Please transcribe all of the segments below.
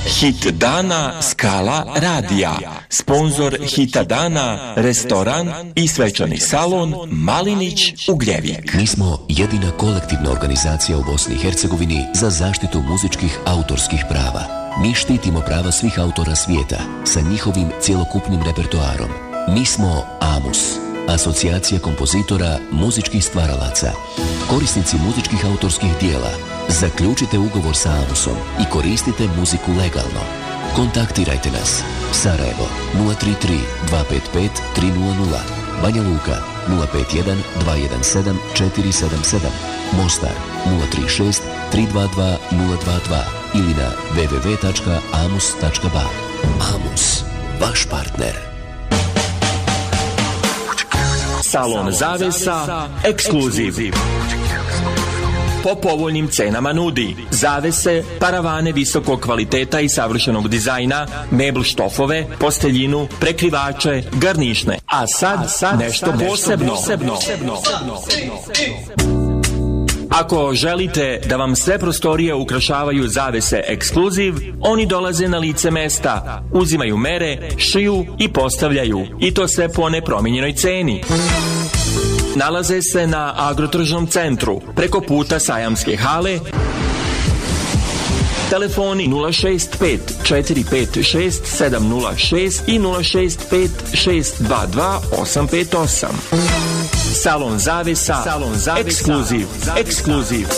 Hit dana Skala radija. Sponzor Hita dana, restoran i svečani salon Malinić Ugljevik. Mi smo jedina kolektivna organizacija u Bosni i Hercegovini za zaštitu muzičkih autorskih prava. Mi štitimo prava svih autora svijeta sa njihovim cjelokupnim repertoarom. Mi smo AMUS, Asocijacija kompozitora muzičkih stvaralaca. Korisnici muzičkih autorskih dijela, zaključite ugovor sa AMUS-om i koristite muziku legalno. Kontaktirajte nas. Sarajevo 033 255 300, Banja Luka 051 217 477, Mostar 036 322 022 ili na www.amus.ba. AMUS, vaš partner. Salon Zavesa Ekskluziv. Po povoljnim cenama nudi zavese, paravane visokog kvaliteta i savršenog dizajna, mebl štofove, posteljinu, prekrivače, garnišne. A sad nešto posebno. Ako želite da vam sve prostorije ukrašavaju zavese Ekskluziv, oni dolaze na lice mesta, uzimaju mere, šiju i postavljaju. I to sve po nepromijenjenoj ceni. Nalaze se na Agrotržnom centru, preko puta Sajamske hale. Telefoni 065 456 706 i 065 622 858. Salon Zavesa Ekskluziv.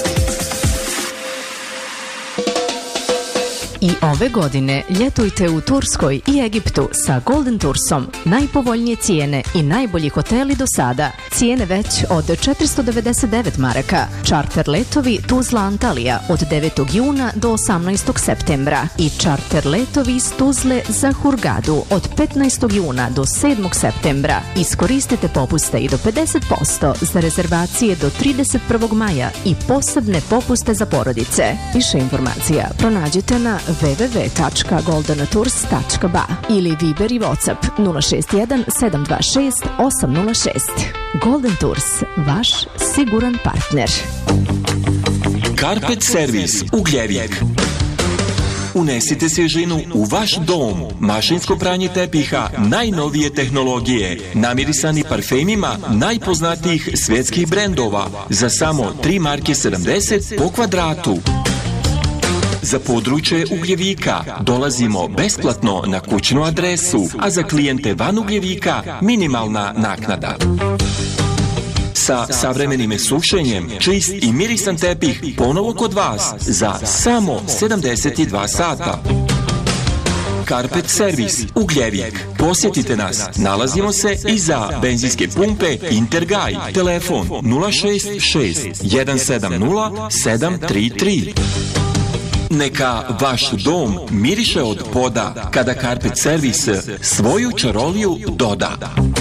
I ove godine ljetujte u Turskoj i Egiptu sa Golden Toursom. Najpovoljnije cijene i najbolji hoteli do sada. Cijene već od 499 maraka. Čarter letovi Tuzla Antalija od 9. juna do 18. septembra. I čarter letovi iz Tuzle za Hurgadu od 15. juna do 7. septembra. Iskoristite popuste i do 50% za rezervacije do 31. maja i posebne popuste za porodice. Više informacija pronađite na www.goldentours.ba ili Viber i WhatsApp 061 726 806. Golden Tours, vaš siguran partner. Karpet servis Ugljevik. Unesite svježinu u vaš dom. Mašinsko pranje tepiha najnovije tehnologije, namirisani parfemima najpoznatijih svjetskih brendova za samo 3 marke 70 po kvadratu. Za područje Ugljevika dolazimo besplatno na kućnu adresu, a za klijente van Ugljevika minimalna naknada. Sa savremenim sušenjem, čist i mirisan tepih ponovo kod vas za samo 72 sata. Karpet servis Ugljevik. Posjetite nas. Nalazimo se iza benzinske pumpe Intergaj. Telefon 066 170 733. Neka vaš dom miriše od poda kada Karpet servis svoju čaroliju doda.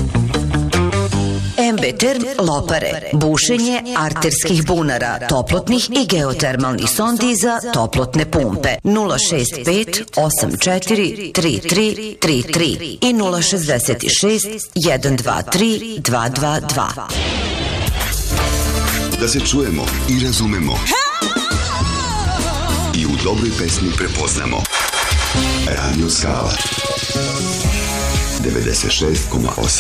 MB Term Lopare. Bušenje arterskih bunara, toplotnih i geotermalnih sondi za toplotne pumpe. 065 84 33 33 i 066 123 222. Da se čujemo i razumemo. I u dobroj pesmi prepoznamo. Radio Skala 96,8.